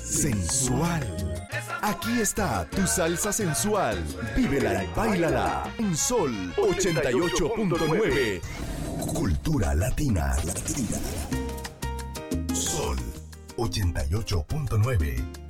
sensual. Aquí está tu salsa sensual. Vívela y báilala. En Sol 88.9. Cultura latina. Sol 88.9.